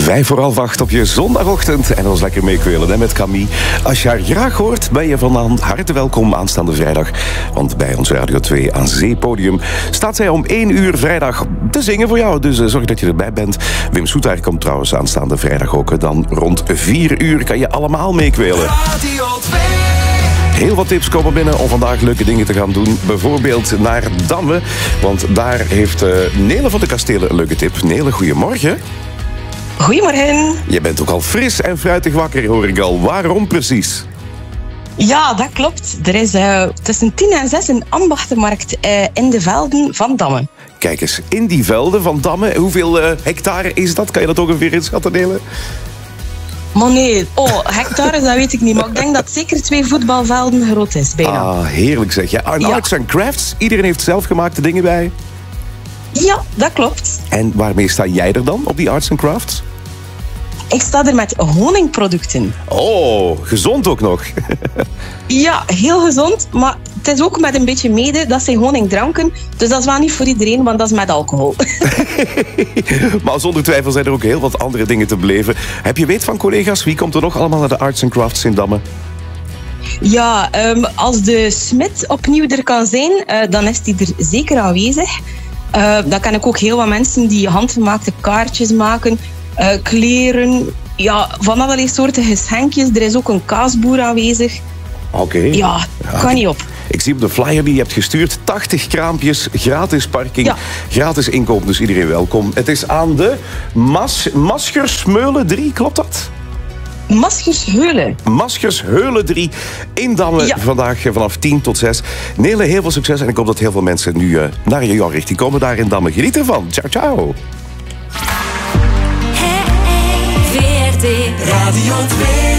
5:45 op je zondagochtend en ons lekker meekwelen hè, met Camille. Als je haar graag hoort, ben je van harte welkom aanstaande vrijdag. Want bij ons Radio 2 aan Zeepodium staat zij om 1 uur vrijdag te zingen voor jou. Dus zorg dat je erbij bent. Wim Soetaar komt trouwens aanstaande vrijdag ook. Dan rond 4 uur kan je allemaal meekwelen. Heel wat tips komen binnen om vandaag leuke dingen te gaan doen. Bijvoorbeeld naar Damme. Want daar heeft Nele van de Kastelen een leuke tip. Nele, goedemorgen. Goedemorgen. Je bent ook al fris en fruitig wakker, hoor ik al. Waarom precies? Ja, dat klopt. Er is tussen 10 en 6 een ambachtenmarkt in de velden van Damme. Kijk eens, in die velden van Damme, hoeveel hectare is dat? Kan je dat ongeveer inschatten, Nele? Maar nee, hectares, dat weet ik niet. Maar ik denk dat het zeker 2 voetbalvelden groot is, bijna. Ah, heerlijk zeg. Ja, Arts and Crafts, iedereen heeft zelfgemaakte dingen bij. Ja, dat klopt. En waarmee sta jij er dan op die Arts and Crafts? Ik sta er met honingproducten. Oh, gezond ook nog. Ja, heel gezond, maar het is ook met een beetje mede. Dat zijn honingdranken, dus dat is wel niet voor iedereen, want dat is met alcohol. Maar zonder twijfel zijn er ook heel wat andere dingen te beleven. Heb je weet van collega's, wie komt er nog allemaal naar de Arts and Crafts in Damme? Ja, als de smid opnieuw er kan zijn, dan is die er zeker aanwezig. Dan ken ik ook heel wat mensen die handgemaakte kaartjes maken, kleren, ja, van allerlei soorten geschenkjes. Er is ook een kaasboer aanwezig. Oké. Ja, kan niet op. Ik zie op de flyer die je hebt gestuurd, 80 kraampjes, gratis parking, gratis inkoop, dus iedereen welkom. Het is aan de Maschersheulen 3, klopt dat? Maschersheulen 3 in Damme, vandaag vanaf 10 tot 6. Nele, heel veel succes en ik hoop dat heel veel mensen nu naar jouw richting komen daar in Damme. Geniet ervan. Ciao, ciao. VRT Radio 2.